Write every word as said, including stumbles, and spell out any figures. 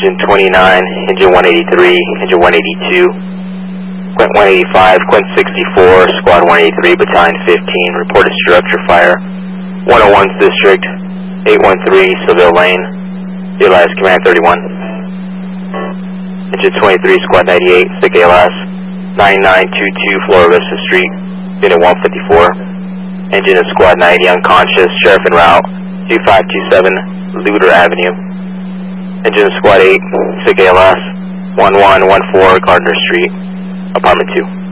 engine twenty-nine, engine one eighty-three, engine one eighty-two, Quint one eighty-five, Quint sixty-four, Squad one eighty-three, Battalion fifteen, reported structure fire, one oh one's District, eight one three, Seville Lane, A L A S Command thirty-one. Engine twenty-three, Squad ninety-eight, S I C A L A S, nine nine two two, Florida Vista Street, Unit one fifty-four. Engine of Squad ninety, unconscious, Sheriff en route, two five two seven, Luder Avenue. Engine of Squad eight, S I C A L A S, one one one four, Gardner Street, Apartment two.